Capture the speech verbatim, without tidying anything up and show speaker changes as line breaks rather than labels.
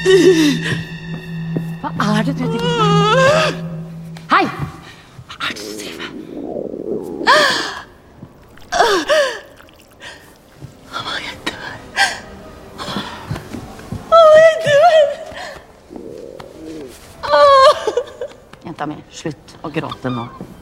Hva er det du driver med? Hei! Hva er det du driver med?
Mamma, jeg dør. Mamma, jeg dør.
Jenta mi, slutt å gråte nå.